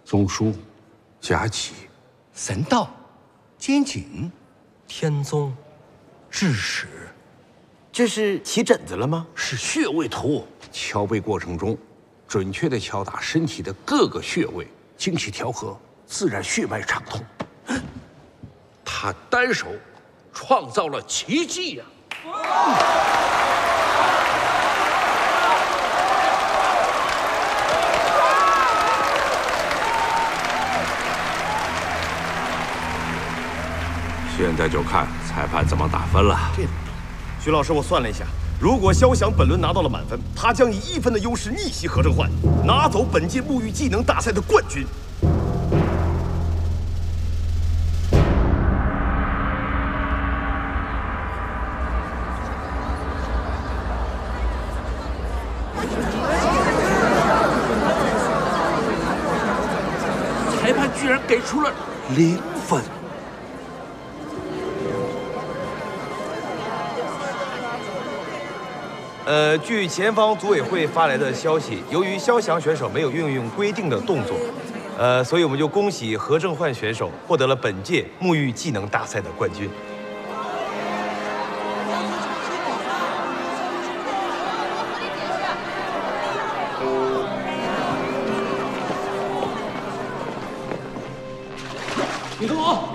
宗书、甲己、 神道、肩颈、 天宗、智史， 这是起疹子了吗？ 是穴位图。敲背过程中，准确地敲打身体的各个穴位，精气调和，自然血脉畅通。他单手创造了奇迹呀！现在就看裁判怎么打分了。 徐老师，我算了一下，如果肖翔本轮拿到了满分，他将以1分的优势逆袭何正焕，拿走本届沐浴技能大赛的冠军。 裁判居然给出了0分。 据前方组委会发来的消息，由于肖翔选手没有运用规定的动作，所以我们就恭喜何正焕选手获得了本届沐浴技能大赛的冠军。 你看我。